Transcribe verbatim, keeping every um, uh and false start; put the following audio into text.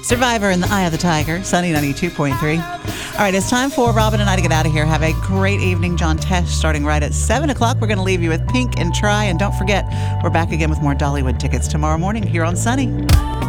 Survivor in the Eye of the Tiger, Sunny ninety-two point three. All right, it's time for Robin and I to get out of here. Have a great evening. John Tesh starting right at seven o'clock. We're going to leave you with Pink and Try. And don't forget, we're back again with more Dollywood tickets tomorrow morning here on Sunny.